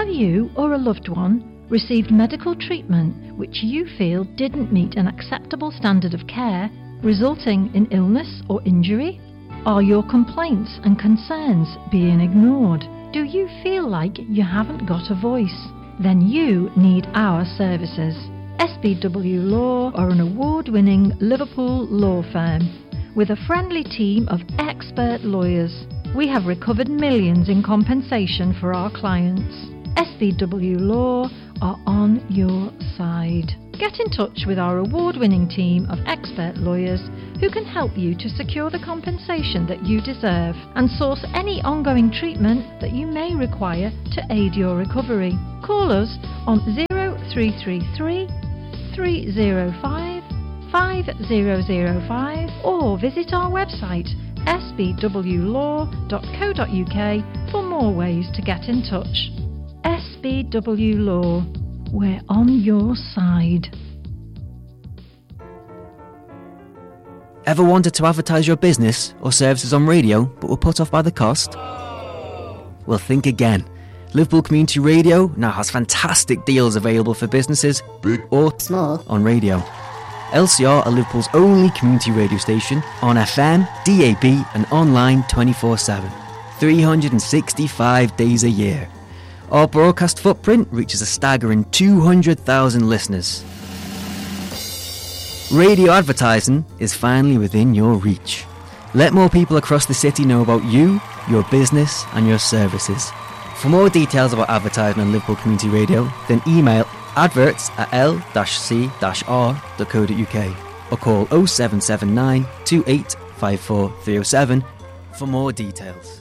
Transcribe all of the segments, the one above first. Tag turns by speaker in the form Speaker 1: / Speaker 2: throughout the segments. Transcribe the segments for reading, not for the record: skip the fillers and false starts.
Speaker 1: Have you or a loved one received medical treatment which you feel didn't meet an acceptable standard of care, resulting in illness or injury? Are your complaints and concerns being ignored? Do you feel like you haven't got a voice? Then you need our services. SBW Law are an award-winning Liverpool law firm with a friendly team of expert lawyers. We have recovered millions in compensation for our clients. SBW Law are on your side. Get in touch with our award-winning team of expert lawyers who can help you to secure the compensation that you deserve and source any ongoing treatment that you may require to aid your recovery. Call us on 0333 305 5005 or visit our website sbwlaw.co.uk for more ways to get in touch. SBW Law, we're on your side.
Speaker 2: Ever wanted to advertise your business or services on radio but were put off by the cost? Well, think again. Liverpool Community Radio now has fantastic deals available for businesses, big or small, on radio. LCR are Liverpool's only community radio station on FM, DAB and online 24/7, 365 days a year. Our broadcast footprint reaches a staggering 200,000 listeners. Radio advertising is finally within your reach. Let more people across the city know about you, your business and your services. For more details about advertising on Liverpool Community Radio, then email adverts@l-c-r.co.uk or call 0779 2854 307 for more details.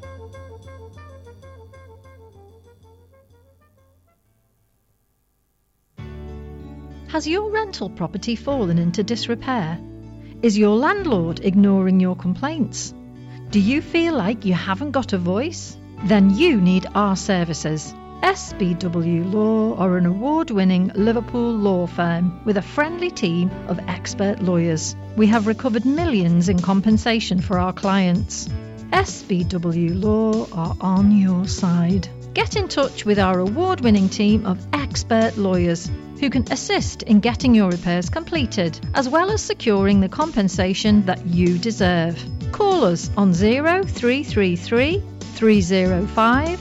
Speaker 1: Has your rental property fallen into disrepair? Is your landlord ignoring your complaints? Do you feel like you haven't got a voice? Then you need our services. SBW Law are an award-winning Liverpool law firm with a friendly team of expert lawyers. We have recovered millions in compensation for our clients. SBW Law are on your side. Get in touch with our award-winning team of expert lawyers who can assist in getting your repairs completed, as well as securing the compensation that you deserve. Call us on 0333 305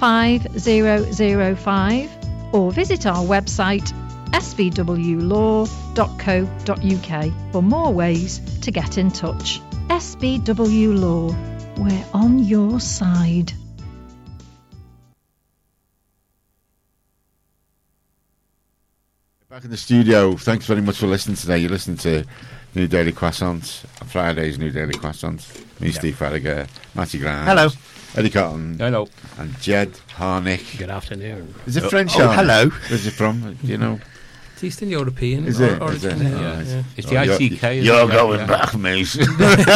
Speaker 1: 5005 or visit our website sbwlaw.co.uk for more ways to get in touch. SBW Law, we're on your side.
Speaker 3: Back in the studio, thanks very much for listening today. You're listening to New Daily Croissants, Friday's New Daily Croissants. Me, Steve Farragher, Matty Grant.
Speaker 4: Hello.
Speaker 3: Eddie Cotton.
Speaker 4: Hello.
Speaker 3: And Jed Harnick.
Speaker 5: Good afternoon.
Speaker 3: Is it French?
Speaker 4: Hello.
Speaker 3: Where's it from? Do you know?
Speaker 5: It's Eastern European.
Speaker 3: Is it?
Speaker 5: Origin,
Speaker 3: Is it?
Speaker 5: yeah.
Speaker 3: Yeah.
Speaker 5: It's the ICK.
Speaker 3: You're going back, mate.
Speaker 5: Don't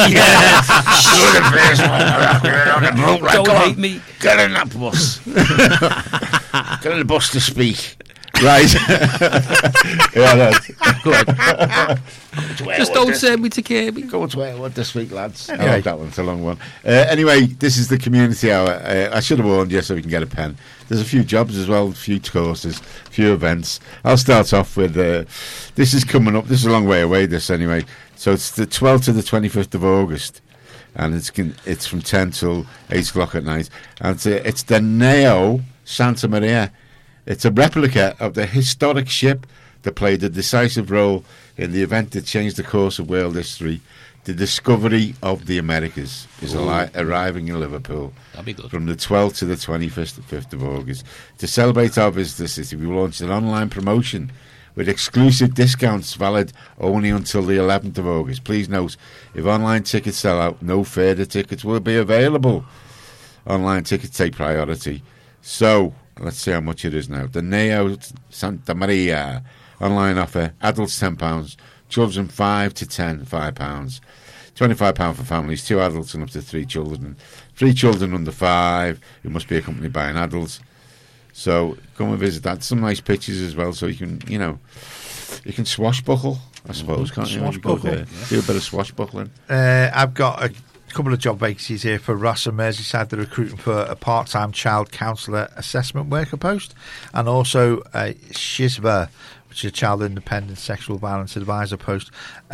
Speaker 5: hate me.
Speaker 3: Get in that bus. Get in the bus to speak. Right. Yeah,
Speaker 5: Go ahead. Just don't send me to Kirby.
Speaker 3: Go to Airwood this week, lads. Anyway. I like that one. It's a long one. Anyway, this is the community hour. I should have warned you so we can get a pen. There's a few jobs as well, a few courses, a few events. I'll start off with this is coming up. This is a long way away, this anyway. So it's the 12th to the 25th of August. And it's from 10 till 8 o'clock at night. And it's the Neo Santa Maria. It's a replica of the historic ship that played a decisive role in the event that changed the course of world history. The discovery of the Americas is arriving in Liverpool.
Speaker 5: That'd be good.
Speaker 3: From the 12th to the 25th of August. To celebrate our visit to the city, we launched an online promotion with exclusive discounts valid only until the 11th of August. Please note, if online tickets sell out, no further tickets will be available. Online tickets take priority. So, let's see how much it is now. The Neo Santa Maria online offer. Adults £10, children 5 to 10, £5. £25 for families, 2 adults and up to 3 children. 3 children under 5 who must be accompanied by an adult. So come and visit that. Some nice pictures as well, so you can, you can swashbuckle, I suppose, can't you?
Speaker 4: Swashbuckle.
Speaker 3: Do a bit of swashbuckling.
Speaker 4: I've got a couple of job vacancies here for Ross and Merseyside. They're recruiting for a part-time child counsellor assessment worker post, and also Shizva, which is a child independent sexual violence advisor post.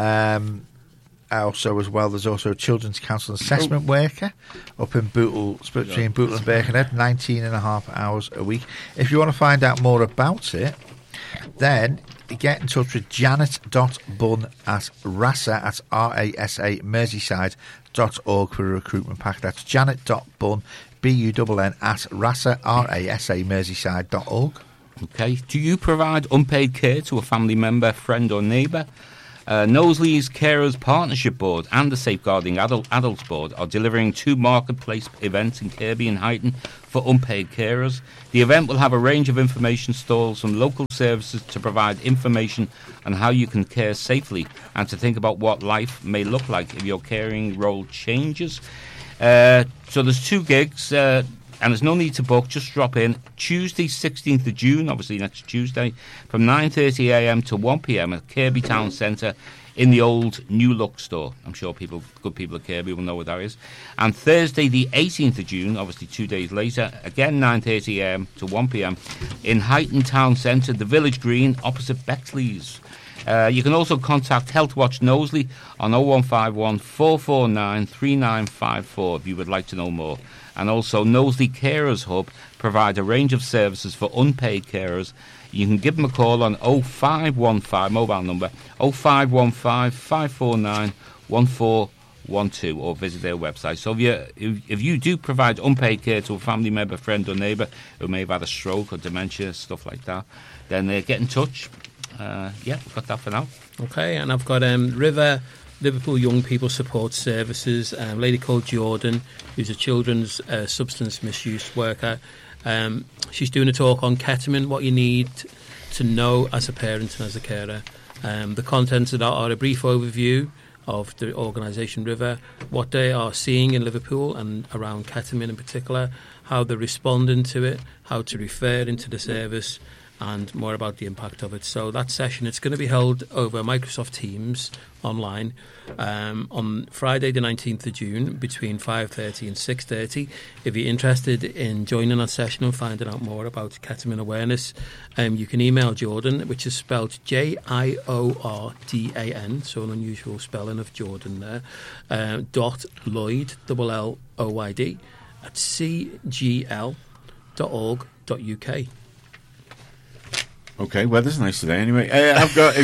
Speaker 4: Also, as well, there's also a children's counsellor assessment worker up in Bootle, between Bootle and Birkenhead, 19.5 hours a week. If you want to find out more about it, then get in touch with janet.bunn at rasa, that's R-A-S-A, Merseyside.org for a recruitment pack. That's janet.bunn, B-U-N-N, at rasa, R-A-S-A, Merseyside.org.
Speaker 5: Okay. Do you provide unpaid care to a family member, friend or neighbour? Knowsley's Carers Partnership Board and the Safeguarding Adults Board are delivering 2 marketplace events in Kirby and Huyton for unpaid carers. The event will have a range of information stalls from local services to provide information on how you can care safely and to think about what life may look like if your caring role changes. So there's 2 gigs, and there's no need to book, just drop in. Tuesday, 16th of June, obviously next Tuesday, from 9:30am to 1pm at Kirby Town Centre in the old New Look store. I'm sure good people at Kirby will know what that is. And Thursday, the 18th of June, obviously 2 days later, again 9:30am to 1pm in Huyton Town Centre, the Village Green, opposite Bexley's. You can also contact Health Watch Knowsley on 0151 449 3954 if you would like to know more. And also Knowsley Carers Hub provide a range of services for unpaid carers. You can give them a call on 0515, mobile number 0515 549 1412, or visit their website. So if you do provide unpaid care to a family member, friend or neighbour who may have had a stroke or dementia, stuff like that, then get in touch. We've got that for now.
Speaker 6: Okay, and I've got Liverpool Young People Support Services, a lady called Jordan, who's a children's substance misuse worker. She's doing a talk on ketamine, what you need to know as a parent and as a carer. The contents of that are a brief overview of the organisation River, what they are seeing in Liverpool and around ketamine in particular, how they're responding to it, how to refer into the service, and more about the impact of it. So that session, it's going to be held over Microsoft Teams online on Friday the 19th of June between 5:30 and 6:30. If you're interested in joining that session and finding out more about ketamine awareness, you can email Jordan, which is spelled J-I-O-R-D-A-N, so an unusual spelling of Jordan there, dot Lloyd, L-L-O-Y-D, at cgl.org.uk.
Speaker 3: Okay, weather's nice today anyway. I've got...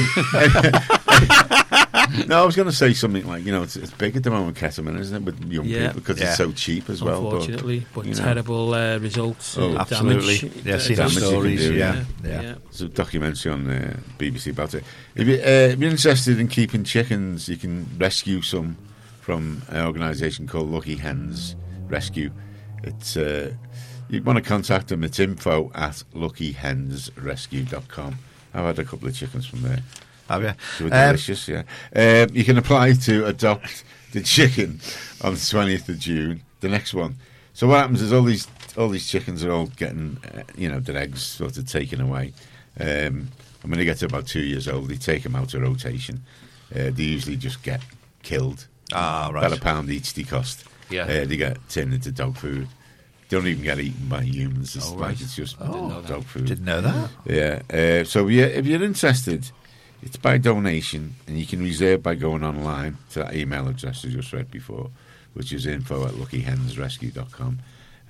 Speaker 3: No, I was going to say something like, it's big at the moment, ketamine, isn't it, with young people, because it's so cheap as well.
Speaker 6: Unfortunately, but terrible results.
Speaker 4: Absolutely.
Speaker 6: Damage.
Speaker 4: Yeah, seen the stories. Yeah.
Speaker 3: There's a documentary on BBC about it. If you're interested in keeping chickens, you can rescue some from an organisation called Lucky Hens Rescue. It's... you'd want to contact them. It's info@luckyhensrescue.com. I've had a couple of chickens from there.
Speaker 4: Have you?
Speaker 3: They were delicious, yeah. You can apply to adopt the chicken on the 20th of June, the next one. So what happens is all these chickens are all getting, their eggs sort of taken away. And when they get to about 2 years old, they take them out of rotation. They usually just get killed.
Speaker 4: Ah, right.
Speaker 3: About £1 each they cost.
Speaker 5: Yeah.
Speaker 3: They get turned into dog food. Don't even get eaten by humans. It's it's just dog food.
Speaker 4: Didn't know that.
Speaker 3: Yeah. So if you're interested, it's by donation, and you can reserve by going online to that email address I just read before, which is info@luckyhensrescue.com.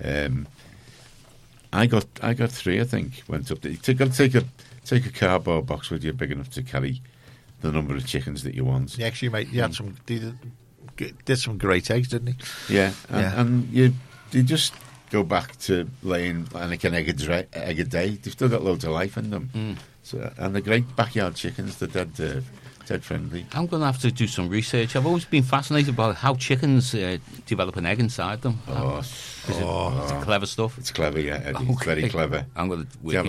Speaker 3: I got 3, I think. Went up there. You've got to take a cardboard box with you big enough to carry the number of chickens that you want.
Speaker 4: Yeah, actually, mate, you had did some great eggs, didn't he?
Speaker 3: Yeah, and you just go back to laying like an egg a day. They've still got loads of life in them. So, and they're great backyard chickens. They're dead friendly.
Speaker 5: I'm going to have to do some research. I've always been fascinated by how chickens develop an egg inside them. It's clever stuff.
Speaker 3: It's clever, yeah, Eddie. Okay. It's very clever.
Speaker 5: I'm going to...
Speaker 3: Do you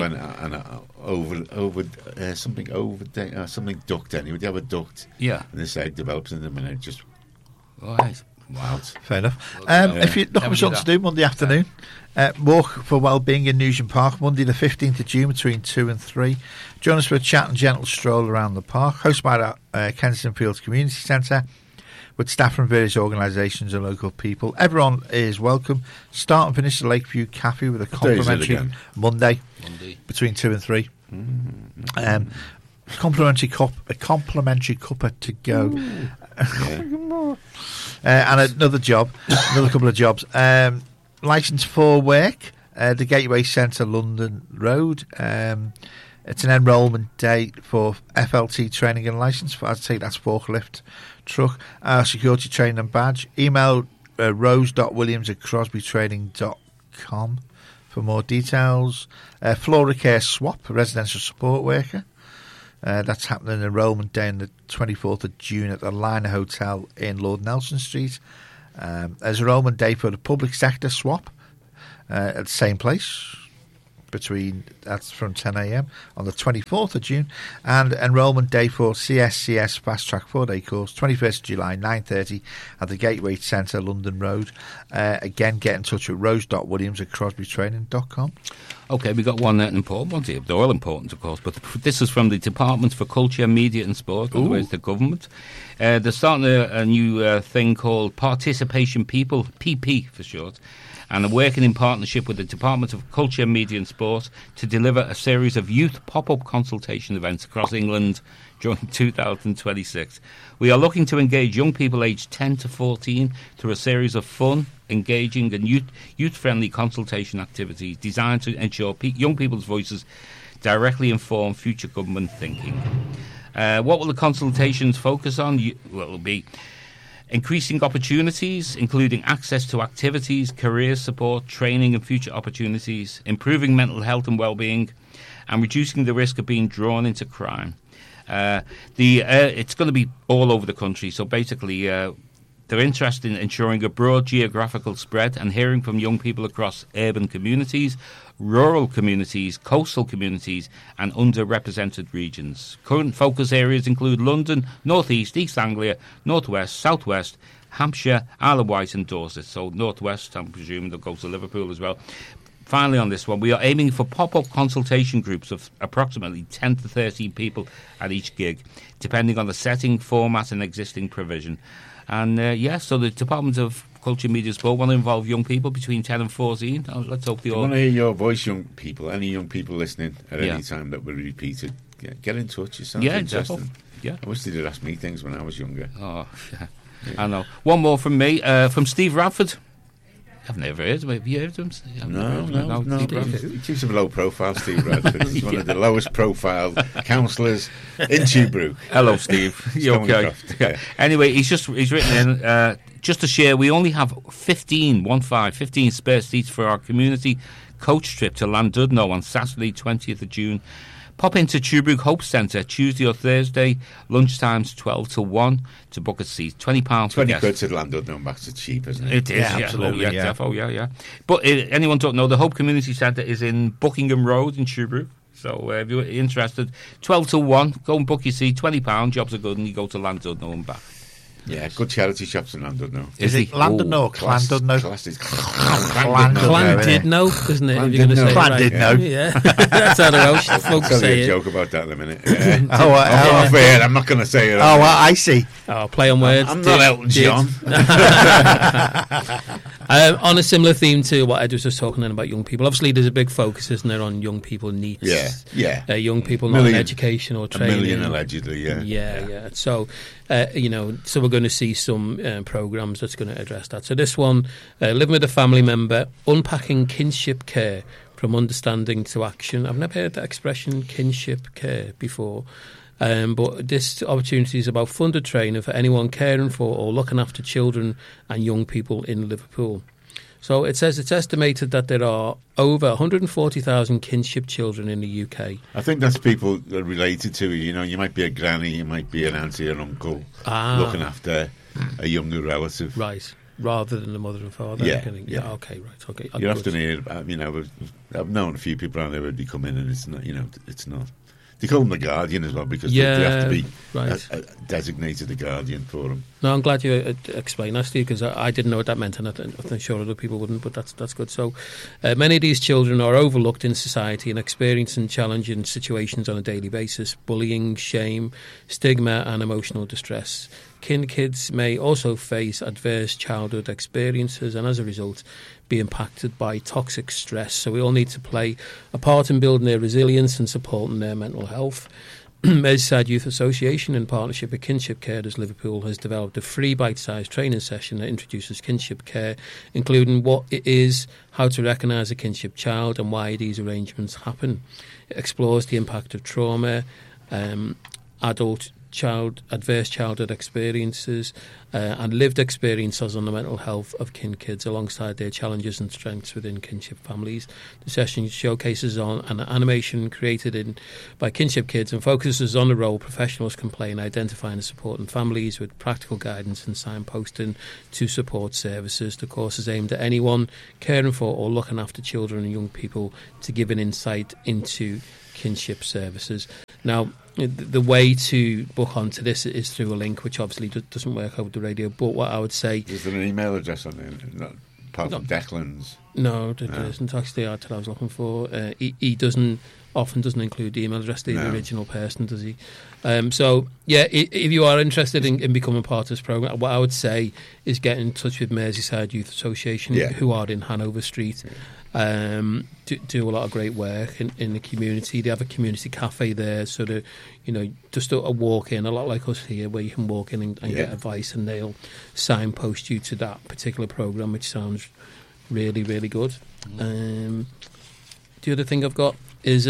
Speaker 3: have something duct anyway? Do you have a duct?
Speaker 5: Yeah.
Speaker 3: And this egg develops in them and it just...
Speaker 5: All right.
Speaker 3: Wow.
Speaker 4: Fair enough. If you're looking for something to do Monday afternoon, Walk for Wellbeing in Newsham Park, Monday the 15th of June between 2 and 3. Join us for a chat and gentle stroll around the park, hosted by Kensington Fields Community Centre, with staff from various organisations and local people. Everyone is welcome. Start and finish the Lakeview Cafe with a complimentary Monday between 2 and 3. Complimentary cuppa to go. And another couple of jobs. Licence for work, the Gateway Centre, London Road. It's an enrolment day for FLT training and licence. I'd say that's forklift truck. Security training and badge. Email rose.williams@crosbytraining.com for more details. Flora Care Swap, residential support worker. That's happening enrolment day on the 24th of June at the Liner Hotel in Lord Nelson Street. There's enrolment day for the public sector swap at the same place. That's from 10 a.m. on the 24th of June, and enrolment day for CSCS Fast Track 4-day course, 21st of July, 9:30 at the Gateway Centre, London Road. Again, get in touch with rose.williams@crosbytraining.com.
Speaker 5: Okay, we got one important one here. They're all important, of course, but this is from the Department for Culture, Media and Sport, in other words, the government. They're starting a new thing called Participation People, PP for short, and are working in partnership with the Department of Culture, Media and Sport to deliver a series of youth pop-up consultation events across England during 2026. We are looking to engage young people aged 10 to 14 through a series of fun, engaging and youth-friendly consultation activities designed to ensure young people's voices directly inform future government thinking. What will the consultations focus on? Well, it'll be increasing opportunities, including access to activities, career support, training and future opportunities, improving mental health and well-being, and reducing the risk of being drawn into crime. It's going to be all over the country, so basically they're interested in ensuring a broad geographical spread and hearing from young people across urban communities, rural communities, coastal communities and underrepresented regions. Current focus areas include London, North East, East Anglia, North West, South West, Hampshire, Isle of Wight and Dorset. So North West, I'm presuming they'll go to Liverpool as well. Finally on this one, we are aiming for pop-up consultation groups of approximately 10 to 13 people at each gig, depending on the setting, format and existing provision. And so the Department of Culture, Media and Sport want to involve young people between 10 and 14. Let's hope they all...
Speaker 3: I want to hear your voice, young people. Any young people listening at any time that will be repeated, get in touch. It sounds interesting.
Speaker 5: Definitely. Yeah.
Speaker 3: I wish they did ask me things when I was younger.
Speaker 5: Oh, yeah. I know. One more from me, from Steve Radford. I've never heard of him. Have you heard of him?
Speaker 3: No. He keeps him low profile, Steve Radford. He's one of the lowest profile councillors in Tuebrook.
Speaker 5: Hello, Steve. You okay? Yeah. Anyway, he's written in just to share. We only have 15 spare seats for our community coach trip to Llandudno on Saturday, 20th of June. Pop into Tuebrook Hope Centre Tuesday or Thursday, lunchtimes 12 to 1 to book a seat. £20 per guest.
Speaker 3: 20 quid to Llandudno and back to cheap, isn't it?
Speaker 5: It is,
Speaker 4: absolutely.
Speaker 5: Yeah. But anyone don't know, the Hope Community Centre is in Buckingham Road in Tuebrook. So if you're interested, 12 to 1, go and book your seat, £20, jobs are good, and you go to Llandudno and back.
Speaker 3: Yeah, good charity shops in Llandudno.
Speaker 4: Is it Llandudno or Llandudno?
Speaker 6: Llandudno, isn't it? If you're going to say
Speaker 4: Llandudno.
Speaker 6: Right. Yeah, that's how the Welsh folks
Speaker 3: I'll tell
Speaker 6: say
Speaker 3: you a
Speaker 6: it.
Speaker 3: joke about that in a minute. Yeah. Fair, I'm not going to say it.
Speaker 4: I see.
Speaker 6: Oh, play on words.
Speaker 3: I'm not Elton John.
Speaker 6: On a similar theme to what Ed was just talking about young people, obviously there's a big focus, isn't there, on young people needs.
Speaker 3: Yeah.
Speaker 6: Young people not in education or training.
Speaker 3: 1 million allegedly,
Speaker 6: Yeah. So, so we're going to see some programmes that's going to address that. So this one, living with a family member, unpacking kinship care from understanding to action. I've never heard that expression, kinship care, before. But this opportunity is about funded training for anyone caring for or looking after children and young people in Liverpool. So it says it's estimated that there are over 140,000 kinship children in the UK.
Speaker 3: I think that's people that are related to you. You know, you might be a granny, you might be an auntie or uncle looking after a younger relative.
Speaker 6: Right. Rather than the mother and father.
Speaker 3: Yeah.
Speaker 6: Okay, right. Okay.
Speaker 3: You often hear, I've known a few people around there who'd be coming and it's not, it's not. They call them the guardian as well because they have to be designated a guardian for them.
Speaker 6: No, I'm glad you explained that, Steve, because I didn't know what that meant, and I'm sure other people wouldn't, but that's good. So many of these children are overlooked in society and experiencing challenging situations on a daily basis, bullying, shame, stigma and emotional distress. Kids may also face adverse childhood experiences and as a result be impacted by toxic stress. So we all need to play a part in building their resilience and supporting their mental health. Merseyside Youth Association, in partnership with Kinship Carers Liverpool, has developed a free bite-sized training session that introduces kinship care, including what it is, how to recognise a kinship child and why these arrangements happen. It explores the impact of trauma, adverse childhood experiences and lived experiences on the mental health of kids alongside their challenges and strengths within kinship families. The session showcases on an animation created by kinship kids and focuses on the role professionals can play in identifying and supporting families with practical guidance and signposting to support services. The course is aimed at anyone caring for or looking after children and young people to give an insight into kinship services. Now, the way to book onto this is through a link, which obviously doesn't work over the radio. But what I would say...
Speaker 3: Is there an email address on there? Not part of Declan's?
Speaker 6: No, there isn't. Actually, the article I was looking for. He often doesn't include the email address of the original person, does he? So, yeah, if you are interested in becoming part of this programme, what I would say is get in touch with Merseyside Youth Association, who are in Hanover Street. Do a lot of great work in the community. They have a community cafe there, so that just a walk in, a lot like us here, where you can walk in and get advice, and they'll signpost you to that particular programme, which sounds really, really good. The other thing I've got is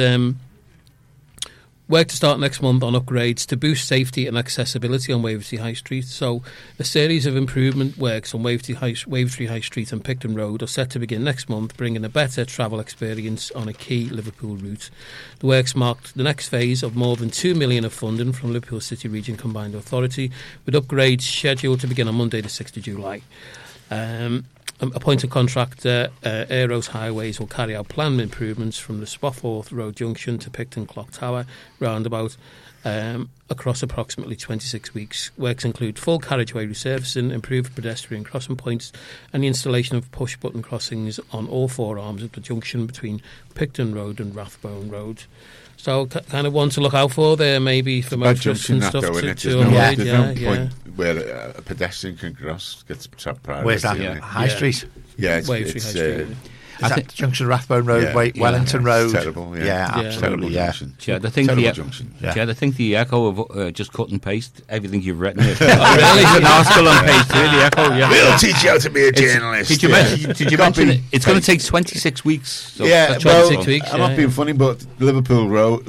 Speaker 6: work to start next month on upgrades to boost safety and accessibility on Wavertree High Street. So a series of improvement works on Wavertree High Street and Picton Road are set to begin next month, bringing a better travel experience on a key Liverpool route. The works marked the next phase of more than £2 million of funding from Liverpool City Region Combined Authority, with upgrades scheduled to begin on Monday the 6th of July. Appointed contractor Aeros Highways will carry out planned improvements from the Spofford Road Junction to Picton Clock Tower roundabout across approximately 26 weeks. Works include full carriageway resurfacing, improved pedestrian crossing points and the installation of push-button crossings on all four arms of the junction between Picton Road and Rathbone Road. So kind of one to look out for there, maybe for motorists and stuff to avoid.
Speaker 3: There's no point where a pedestrian can cross, gets top priority.
Speaker 4: Where's that? High Street?
Speaker 3: Yeah, it's
Speaker 6: High Street.
Speaker 4: Is that Junction Rathbone Road, Wellington Road?
Speaker 3: Terrible,
Speaker 4: Absolutely,
Speaker 3: junction.
Speaker 5: Chad, I think the echo of just cut and paste everything you've written. Really? An article on page 2, the echo,
Speaker 3: We'll teach you how to be a journalist.
Speaker 5: Did you mention it? It's going to take 26 weeks. So
Speaker 3: that's
Speaker 6: 26 weeks.
Speaker 3: I'm not being funny, but Liverpool's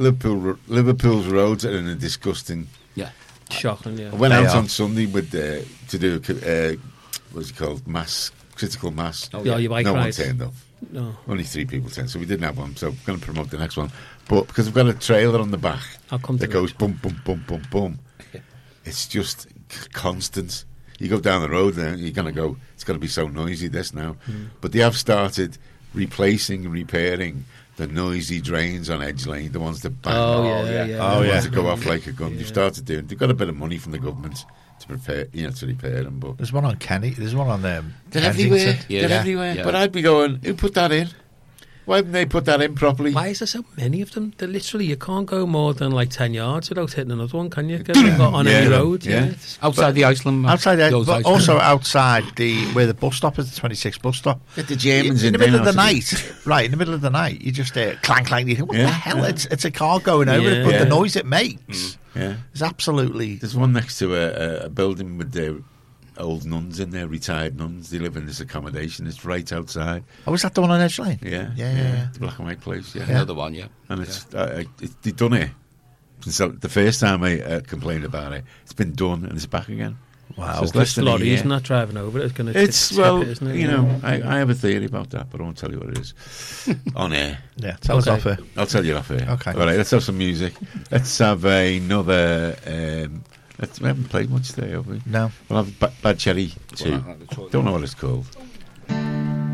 Speaker 3: roads are in a disgusting...
Speaker 6: Shocking,
Speaker 3: I went out on Sunday with to do, what's it called, critical mass.
Speaker 6: Your bike
Speaker 3: no
Speaker 6: ride.
Speaker 3: one turned up.
Speaker 6: No.
Speaker 3: Only 3 people turned, so we didn't have one. So I'm going to promote the next one. But because I've got a trailer on the back that goes boom, boom, boom, boom, boom. It's just constant. You go down the road and you're going to go, it's going to be so noisy, this now. But they have started replacing and repairing the noisy drains on Edge Lane, the ones that bang. The ones that go off like a gun. They've started doing. They've got a bit of money from the government to prepare, to repair them. But
Speaker 4: there's one on Kenny. There's one on there.
Speaker 3: They're everywhere. They're everywhere. Yeah. But I'd be going, who put that in? Why didn't they put that in properly?
Speaker 6: Why is there so many of them? They're literally, you can't go more than like 10 yards without hitting another one, can you? They've got on any road.
Speaker 5: Outside the Iceland.
Speaker 4: But also outside where the bus stop is, the 26 bus stop.
Speaker 3: Get the Germans
Speaker 4: in the middle of the night. Right, in the middle of the night, you just hear clang, clang. You think, what the hell? It's a car going over it, but the noise it makes is absolutely...
Speaker 3: There's one next to a building with the old nuns in there, retired nuns. They live in this accommodation. It's right outside.
Speaker 4: Oh, was that the one on Edge Lane?
Speaker 3: Yeah. The black and white place,
Speaker 5: Another one,
Speaker 3: And it's they've done it. Since the first time I complained about it, it's been done and it's back again.
Speaker 4: Wow.
Speaker 6: So it's lorries not driving over it. It's going to
Speaker 3: isn't it? I have a theory about that, but I won't tell you what it is. On air.
Speaker 4: Yeah, tell us off air.
Speaker 3: I'll tell you off air.
Speaker 4: Okay.
Speaker 3: All right, let's have some music. Let's have another... we haven't played much today, have we?
Speaker 4: No.
Speaker 3: We'll have Bad Cherry 2. Don't know what it's called.